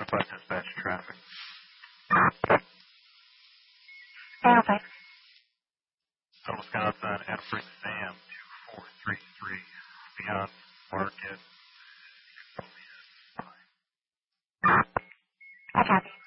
Northwest dispatch traffic. Okay. Wisconsin, Edinburgh, Sam 2433, beyond Market. I copy.